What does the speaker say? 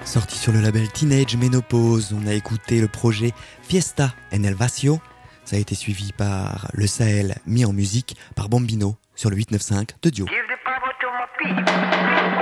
Sorti sur le label Teenage Menopause, on a écouté le projet Fiesta en el Vacío. Ça a été suivi par Le Sahel, mis en musique par Bambino sur le 895 de Dio.